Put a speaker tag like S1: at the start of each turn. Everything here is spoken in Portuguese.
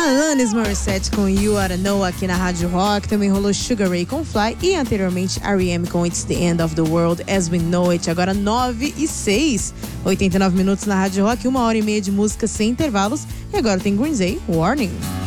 S1: Alanis Morissette com You Oughta Know aqui na Rádio Rock. Também rolou Sugar Ray com Fly e anteriormente R.E.M. com It's the End of the World as We Know It. Agora 9:06, 89 minutos na Rádio Rock, 1h30 de música sem intervalos. E agora tem Green Day, Warning.